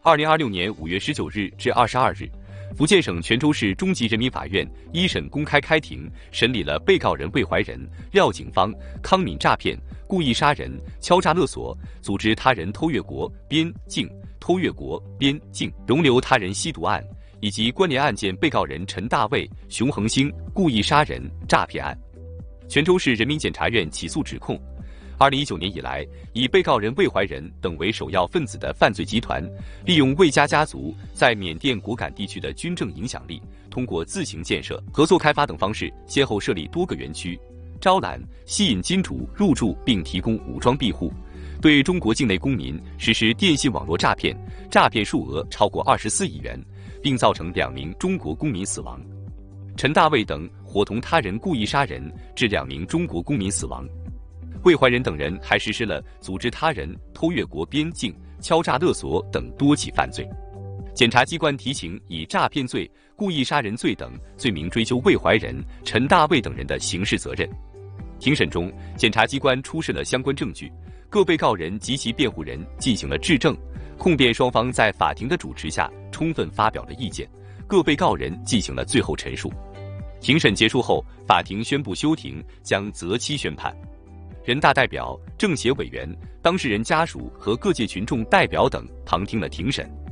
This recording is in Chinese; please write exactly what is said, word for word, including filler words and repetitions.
二零二六年五月十九日至二十二日，福建省泉州市中级人民法院一审公开开庭审理了被告人魏怀仁、廖景芳、康敏诈骗、故意杀人、敲诈勒索、组织他人偷越国边境、偷越国边境、容留他人吸毒案，以及关联案件被告人陈大卫、熊恒星故意杀人、诈骗案。泉州市人民检察院起诉指控，二零一九年以来，以被告人魏怀仁等为首要分子的犯罪集团，利用魏家家族在缅甸果敢地区的军政影响力，通过自行建设、合作开发等方式，先后设立多个园区，招揽、吸引金主入驻，并提供武装庇护，对中国境内公民实施电信网络诈骗，诈骗数额超过二十四亿元，并造成两名中国公民死亡。陈大卫等伙同他人故意杀人，致两名中国公民死亡。魏怀仁等人还实施了组织他人偷越国边境、敲诈勒索等多起犯罪。检察机关提请以诈骗罪、故意杀人罪等罪名追究魏怀仁、陈大卫等人的刑事责任。庭审中，检察机关出示了相关证据，各被告人及其辩护人进行了质证，控辩双方在法庭的主持下充分发表了意见，各被告人进行了最后陈述。庭审结束后，法庭宣布休庭，将择期宣判。人大代表、政协委员、当事人家属和各界群众代表等旁听了庭审。